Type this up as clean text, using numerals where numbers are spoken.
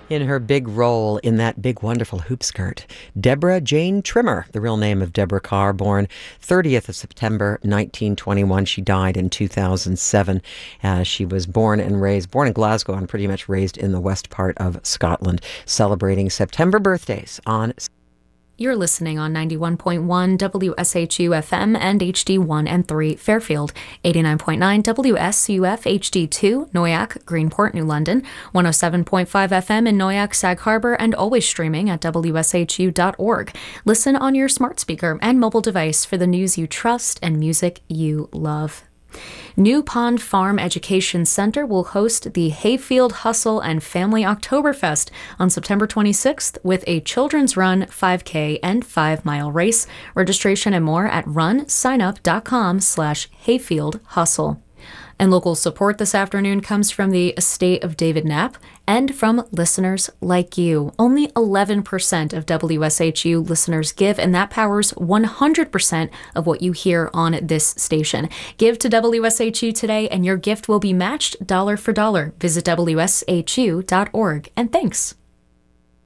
in her big role in that big, wonderful hoop skirt. Deborah Jane Trimmer, the real name of Deborah Carr, born 30th of September 1921. She died in 2007. She was born in Glasgow and pretty much raised in the west part of Scotland, celebrating September birthdays on. You're listening on 91.1 WSHU FM and HD1 and 3 Fairfield, 89.9 WSUF HD2 Noyak, Greenport, New London, 107.5 FM in Noyak, Sag Harbor, and always streaming at WSHU.org. Listen on your smart speaker and mobile device for the news you trust and music you love. New Pond Farm Education Center will host the Hayfield Hustle and Family Oktoberfest on September 26th with a children's run, 5K, and 5-mile race. Registration and more at runsignup.com/Hayfield Hustle. And local support this afternoon comes from the estate of David Knapp and from listeners like you. Only 11% of WSHU listeners give, and that powers 100% of what you hear on this station. Give to WSHU today, and your gift will be matched dollar for dollar. Visit WSHU.org, and thanks.